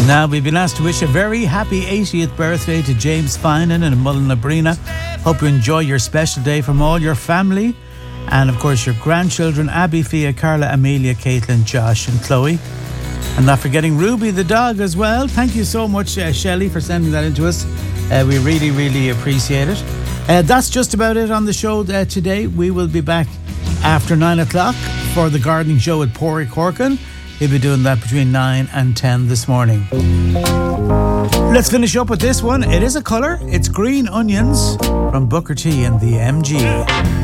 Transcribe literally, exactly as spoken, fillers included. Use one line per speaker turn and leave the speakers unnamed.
Now, we've been asked to wish a very happy eightieth birthday to James Finan and Mullinabrina. Hope you enjoy your special day from all your family and, of course, your grandchildren, Abby, Fia, Carla, Amelia, Caitlin, Josh and Chloe. And not forgetting Ruby the dog as well. Thank you so much, uh, Shelley, for sending that in to us. Uh, we really, really appreciate it. Uh, that's just about it on the show uh, today. We will be back after nine o'clock for the gardening show with Porrick Corkin. He'll be doing that between nine and ten this morning. Let's finish up with this one. It is a colour. It's Green Onions from Booker T and the M G.